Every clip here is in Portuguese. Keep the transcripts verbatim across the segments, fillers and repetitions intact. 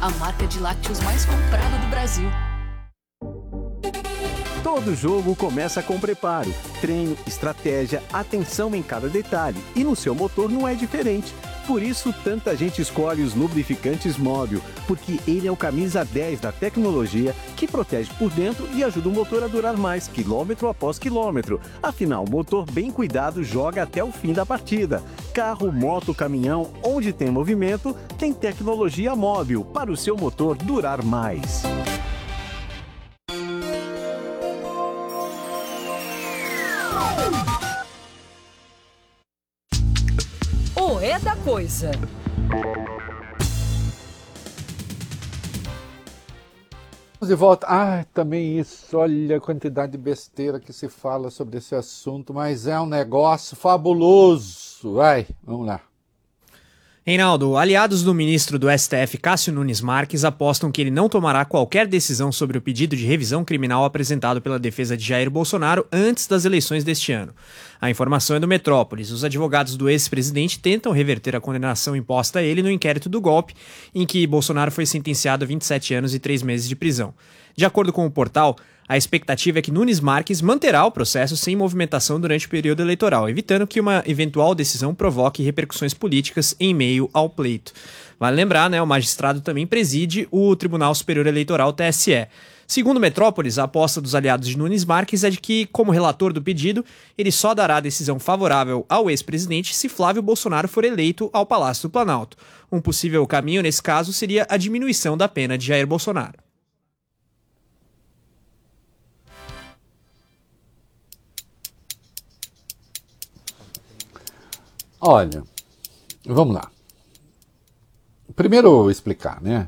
a marca de lácteos mais comprada do Brasil. Todo jogo começa com preparo, treino, estratégia, atenção em cada detalhe. E no seu motor não é diferente. Por isso, tanta gente escolhe os lubrificantes Móbil, porque ele é o camisa dez da tecnologia que protege por dentro e ajuda o motor a durar mais, quilômetro após quilômetro. Afinal, o motor bem cuidado joga até o fim da partida. Carro, moto, caminhão, onde tem movimento, tem tecnologia Móbil para o seu motor durar mais. O É da Coisa. Vamos de volta. Ah, também isso. Olha a quantidade de besteira que se fala sobre esse assunto, mas é um negócio fabuloso. Vai, vamos lá. Reinaldo, aliados do ministro do S T F, Cássio Nunes Marques, apostam que ele não tomará qualquer decisão sobre o pedido de revisão criminal apresentado pela defesa de Jair Bolsonaro antes das eleições deste ano. A informação é do Metrópolis. Os advogados do ex-presidente tentam reverter a condenação imposta a ele no inquérito do golpe, em que Bolsonaro foi sentenciado a vinte e sete anos e três meses de prisão. De acordo com o portal, a expectativa é que Nunes Marques manterá o processo sem movimentação durante o período eleitoral, evitando que uma eventual decisão provoque repercussões políticas em meio ao pleito. Vale lembrar, né, o magistrado também preside o Tribunal Superior Eleitoral, T S E. Segundo Metrópolis, a aposta dos aliados de Nunes Marques é de que, como relator do pedido, ele só dará decisão favorável ao ex-presidente se Flávio Bolsonaro for eleito ao Palácio do Planalto. Um possível caminho, nesse caso, seria a diminuição da pena de Jair Bolsonaro. Olha, vamos lá. Primeiro explicar, né?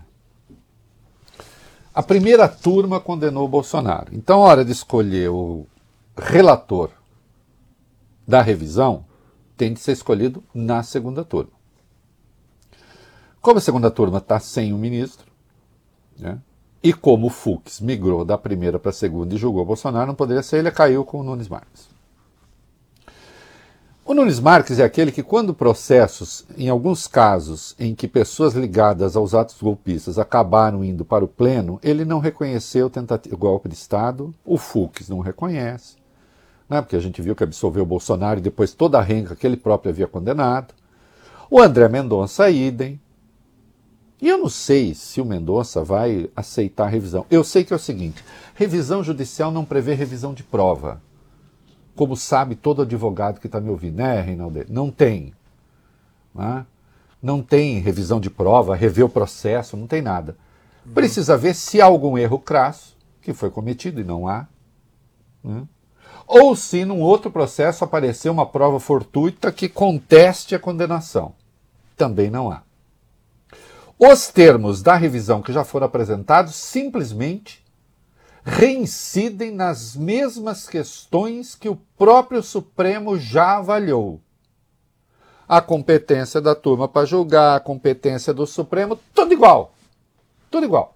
A primeira turma condenou o Bolsonaro. Então, a hora de escolher o relator da revisão tem de ser escolhido na segunda turma. Como a segunda turma está sem o ministro, né? E como o Fux migrou da primeira para a segunda e julgou o Bolsonaro, não poderia ser, ele caiu com o Nunes Marques. O Nunes Marques é aquele que, quando processos, em alguns casos em que pessoas ligadas aos atos golpistas acabaram indo para o pleno, ele não reconheceu o golpe de Estado, o Fux não reconhece, né, porque a gente viu que absolveu o Bolsonaro e depois toda a renca que ele próprio havia condenado. O André Mendonça, idem. E eu não sei se o Mendonça vai aceitar a revisão. Eu sei que é o seguinte, revisão judicial não prevê revisão de prova. Como sabe todo advogado que está me ouvindo, né, Reinaldo? Não tem. Né? Não tem revisão de prova, rever o processo, não tem nada. Precisa ver se há algum erro crasso que foi cometido e não há. Né? Ou se num outro processo apareceu uma prova fortuita que conteste a condenação. Também não há. Os termos da revisão que já foram apresentados simplesmente reincidem nas mesmas questões que o próprio Supremo já avaliou. A competência da turma para julgar, a competência do Supremo, tudo igual. Tudo igual.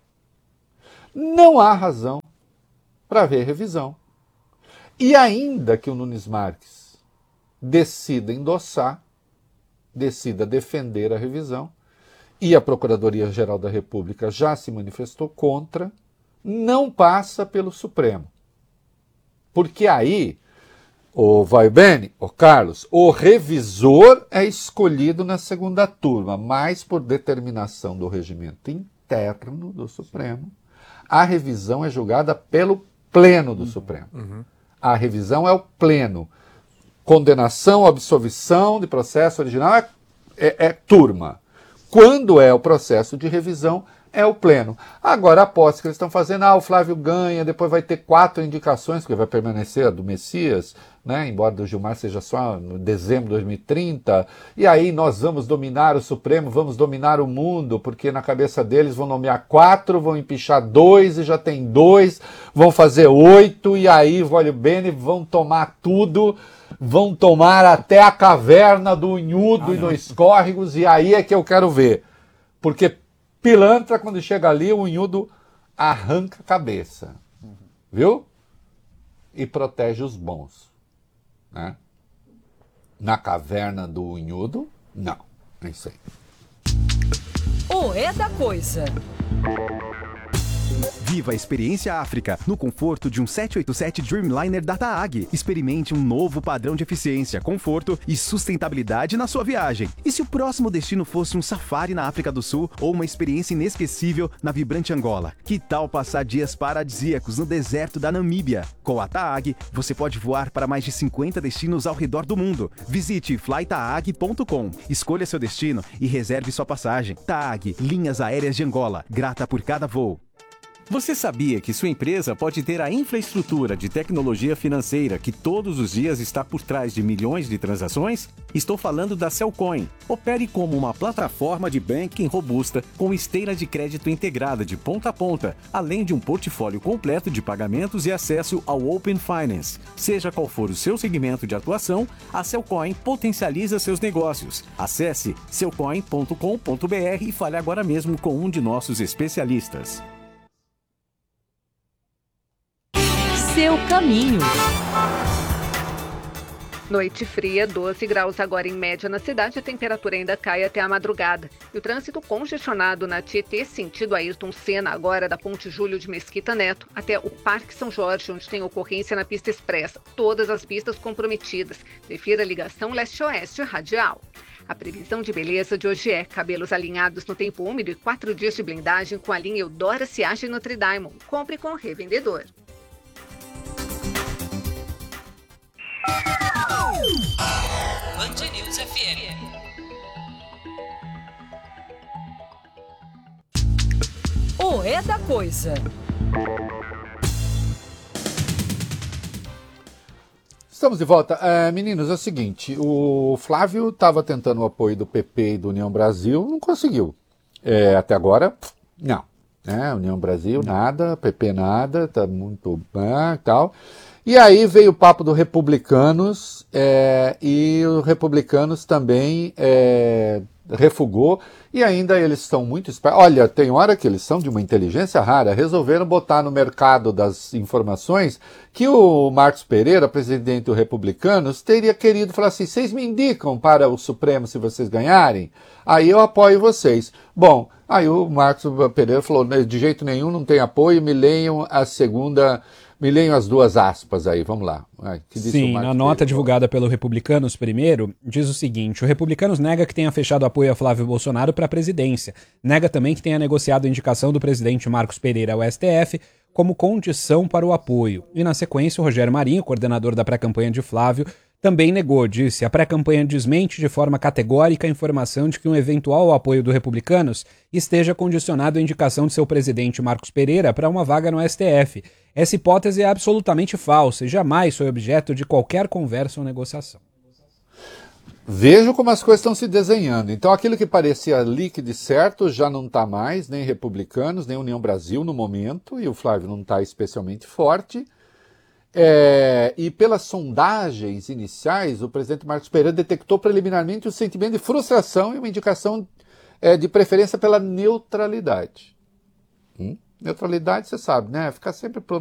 Não há razão para haver revisão. E ainda que o Nunes Marques decida endossar, decida defender a revisão, e a Procuradoria-Geral da República já se manifestou contra, não passa pelo Supremo. Porque aí, o vai bem, o Carlos, o revisor é escolhido na segunda turma, mas por determinação do regimento interno do Supremo, a revisão é julgada pelo pleno do Supremo. Uhum. A revisão é o pleno. Condenação, absolvição de processo original é, é, é turma. Quando é o processo de revisão, é o pleno. Agora, a aposta que eles estão fazendo, ah, o Flávio ganha, depois vai ter quatro indicações, porque vai permanecer a do Messias, né, embora do Gilmar seja só no dezembro de dois mil e trinta, e aí nós vamos dominar o Supremo, vamos dominar o mundo, porque na cabeça deles vão nomear quatro, vão empichar dois, e já tem dois, vão fazer oito, e aí, olha bem, vão tomar tudo, vão tomar até a caverna do Unhudo ah, e dos córregos, e aí é que eu quero ver. Porque pilantra, quando chega ali, o Unhudo arranca a cabeça. Uhum. Viu? E protege os bons. Né? Na caverna do Unhudo, não. É isso aí. O É da Coisa. Viva a experiência África, no conforto de um sete oito sete Dreamliner da TAAG. Experimente um novo padrão de eficiência, conforto e sustentabilidade na sua viagem. E se o próximo destino fosse um safari na África do Sul ou uma experiência inesquecível na vibrante Angola? Que tal passar dias paradisíacos no deserto da Namíbia? Com a TAAG, você pode voar para mais de cinquenta destinos ao redor do mundo. Visite fly taag ponto com, escolha seu destino e reserve sua passagem. TAAG, Linhas Aéreas de Angola, grata por cada voo. Você sabia que sua empresa pode ter a infraestrutura de tecnologia financeira que todos os dias está por trás de milhões de transações? Estou falando da Cellcoin. Opere como uma plataforma de banking robusta com esteira de crédito integrada de ponta a ponta, além de um portfólio completo de pagamentos e acesso ao Open Finance. Seja qual for o seu segmento de atuação, a Cellcoin potencializa seus negócios. Acesse cellcoin ponto com ponto br e fale agora mesmo com um de nossos especialistas. Seu caminho. Noite fria, doze graus agora em média na cidade, a temperatura ainda cai até a madrugada. E o trânsito congestionado na Tietê, sentido Ayrton Senna, agora da Ponte Júlio de Mesquita Neto, até o Parque São Jorge, onde tem ocorrência na pista expressa. Todas as pistas comprometidas. Prefira a ligação leste-oeste radial. A previsão de beleza de hoje é cabelos alinhados no tempo úmido e quatro dias de blindagem com a linha Eudora Ciage Notre Diamond. Compre com o revendedor. Band News F M. O É da Coisa. Estamos de volta. É, meninos, é o seguinte, o Flávio estava tentando o apoio do P P e do União Brasil, não conseguiu. É, até agora, não. É, União Brasil, nada, P P nada, tá muito bem e tal. E aí veio o papo do Republicanos, é, e os Republicanos também é, refugou, e ainda eles estão muito espertos. Olha, tem hora que eles são de uma inteligência rara, resolveram botar no mercado das informações que o Marcos Pereira, presidente do Republicanos, teria querido falar assim, vocês me indicam para o Supremo se vocês ganharem? Aí eu apoio vocês. Bom, aí o Marcos Pereira falou, de jeito nenhum, não tem apoio, me leiam a segunda... Me leiam as duas aspas aí, vamos lá. Ai, que disse Sim, na nota divulgada pelo Republicanos primeiro, diz o seguinte, o Republicanos nega que tenha fechado apoio a Flávio Bolsonaro para a presidência. Nega também que tenha negociado a indicação do presidente Marcos Pereira ao S T F como condição para o apoio. E na sequência, o Rogério Marinho, coordenador da pré-campanha de Flávio, também negou, disse, a pré-campanha desmente de forma categórica a informação de que um eventual apoio do Republicanos esteja condicionado à indicação de seu presidente Marcos Pereira para uma vaga no S T F. Essa hipótese é absolutamente falsa e jamais foi objeto de qualquer conversa ou negociação. Vejo como as coisas estão se desenhando. Então aquilo que parecia líquido e certo já não está mais, nem Republicanos, nem União Brasil no momento, e o Flávio não está especialmente forte. É, e pelas sondagens iniciais, o presidente Marcos Pereira detectou preliminarmente um sentimento de frustração e uma indicação é, de preferência pela neutralidade. Hum? Neutralidade, você sabe, né? Ficar sempre